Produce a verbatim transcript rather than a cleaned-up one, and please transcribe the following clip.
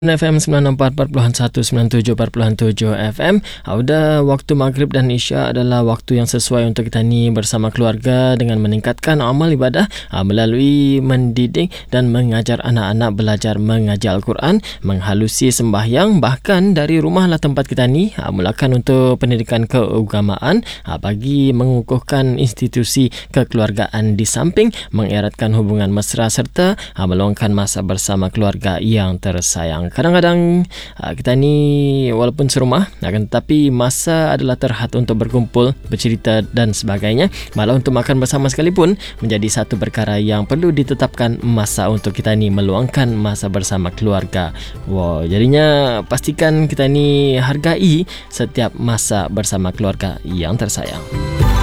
F M sembilan puluh empat perpuluhan satu, sembilan puluh tujuh perpuluhan tujuh F M. Udah waktu maghrib dan isya adalah waktu yang sesuai untuk kita ni bersama keluarga dengan meningkatkan amal ibadah melalui mendidik dan mengajar anak-anak belajar mengaji Al-Quran, menghalusi sembahyang, bahkan dari rumahlah tempat kita ni mulakan untuk pendidikan keagamaan bagi mengukuhkan institusi kekeluargaan di samping mengeratkan hubungan mesra serta meluangkan masa bersama keluarga yang tersayang. Kadang-kadang kita ni walaupun serumah, akan tetapi masa adalah terhad untuk berkumpul, bercerita dan sebagainya. Malah untuk makan bersama sekalipun menjadi satu perkara yang perlu ditetapkan masa untuk kita ni meluangkan masa bersama keluarga. Wow, jadinya pastikan kita ni hargai setiap masa bersama keluarga yang tersayang.